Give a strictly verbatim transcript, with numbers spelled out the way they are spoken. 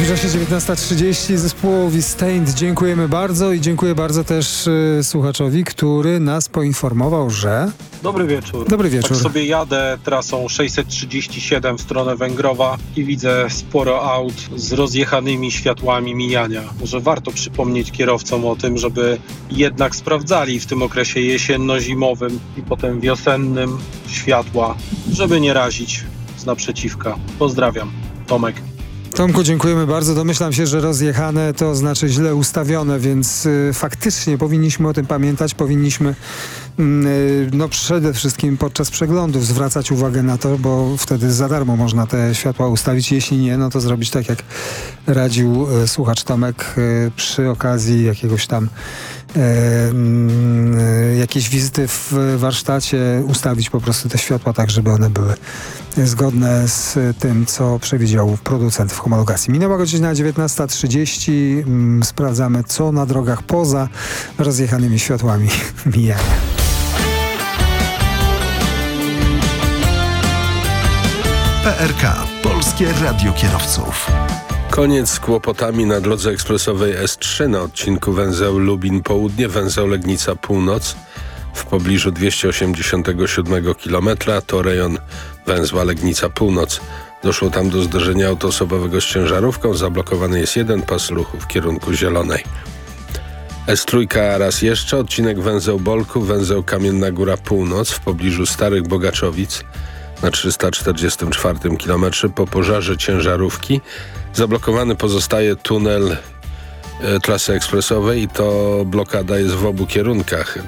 Zbliża się dziewiętnasta trzydzieści. Zespołowi Staind dziękujemy bardzo i dziękuję bardzo też y, słuchaczowi, który nas poinformował, że... Dobry wieczór. Dobry wieczór. Tak sobie jadę trasą sześćset trzydzieści siedem w stronę Węgrowa i widzę sporo aut z rozjechanymi światłami mijania. Może warto przypomnieć kierowcom o tym, żeby jednak sprawdzali w tym okresie jesienno-zimowym i potem wiosennym światła, żeby nie razić z naprzeciwka. Pozdrawiam. Tomek. Tomku, dziękujemy bardzo. Domyślam się, że rozjechane to znaczy źle ustawione, więc y, faktycznie powinniśmy o tym pamiętać. Powinniśmy y, no przede wszystkim podczas przeglądów zwracać uwagę na to, bo wtedy za darmo można te światła ustawić. Jeśli nie, no to zrobić tak, jak radził y, słuchacz Tomek y, przy okazji jakiegoś tam y, y, jakiejś wizyty w warsztacie, ustawić po prostu te światła tak, żeby one były zgodne z tym, co przewidział producent w homologacji. Minęła godzina dziewiętnasta trzydzieści. Sprawdzamy, co na drogach poza rozjechanymi światłami mijania. P R K. Polskie Radio Kierowców. Koniec z kłopotami na drodze ekspresowej S trzy na odcinku węzeł Lubin Południe, węzeł Legnica Północ w pobliżu dwieście osiemdziesiątego siódmego kilometra. To rejon węzła Legnica Północ. Doszło tam do zderzenia autoosobowego z ciężarówką. Zablokowany jest jeden pas ruchu w kierunku Zielonej. S trzy raz jeszcze, odcinek węzeł Bolków, węzeł Kamienna Góra Północ w pobliżu Starych Bogaczowic na trzysta czterdziestym czwartym kilometrze. Po pożarze ciężarówki zablokowany pozostaje tunel e, trasy ekspresowej i to blokada jest w obu kierunkach.